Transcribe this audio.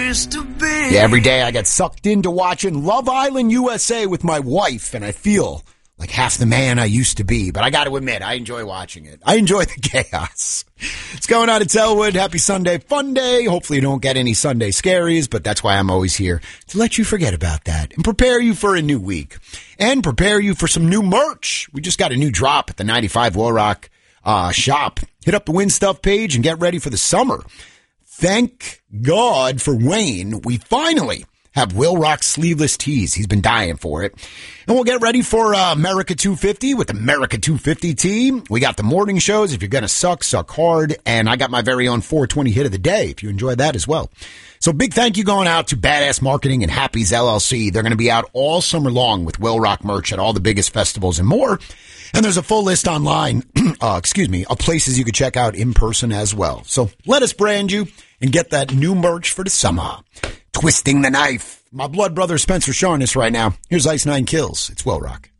used to be. Yeah, every day I get sucked into watching Love Island USA with my wife, and I feel like half the man I used to be. But I got to admit, I enjoy watching it. I enjoy the chaos. It's going on at Elwood. Happy Sunday Fun Day. Hopefully you don't get any Sunday scaries, but that's why I'm always here, to let you forget about that and prepare you for a new week and prepare you for some new merch. We just got a new drop at the 95 Will Rock shop. Hit up the Win Stuff page and get ready for the summer. Thank God for Wayne. We finally have Will Rock sleeveless tees. He's been dying for it. And we'll get ready for America 250 with America 250 tee. We got the morning shows. If you're going to suck hard. And I got my very own 420 hit of the day, if you enjoyed that as well. So big thank you going out to Badass Marketing and Happy's LLC. They're going to be out all summer long with Will Rock merch at all the biggest festivals and more. And there's a full list online, of places you could check out in person as well. So let us brand you and get that new merch for the summer. Twisting the knife. My blood brother Spencer Sharness right now. Here's Ice 9 Kills. It's Will Rock.